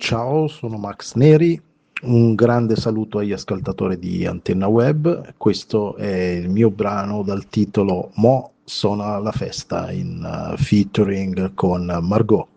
Ciao, sono Max Neri. Un grande saluto agli ascoltatori di Antenna Web. Questo è il mio brano dal titolo Mo' sono alla festa in featuring con Margot.